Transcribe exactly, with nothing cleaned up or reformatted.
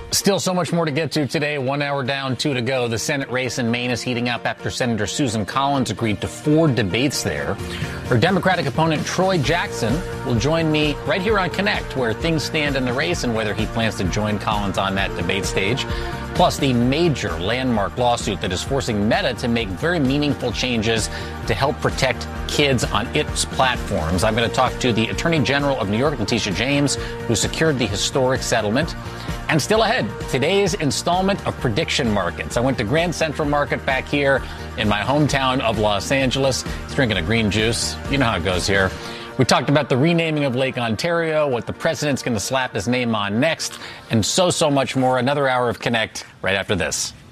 Still so much more to get to today. One hour down, two to go. The Senate race in Maine is heating up after Senator Susan Collins agreed to four debates there. Her Democratic opponent, Troy Jackson, will join me right here on Connect, where things stand in the race and whether he plans to join Collins on that debate stage. Plus, the major landmark lawsuit that is forcing Meta to make very meaningful changes to help protect kids on its platforms. I'm going to talk to the Attorney General of New York, Letitia James, who secured the historic settlement. And still ahead, today's installment of Prediction Markets. I went to Grand Central Market back here in my hometown of Los Angeles. It's drinking a green juice. You know how it goes here. We talked about the renaming of Lake Ontario, what the president's going to slap his name on next, and so, so much more. Another hour of Connect right after this.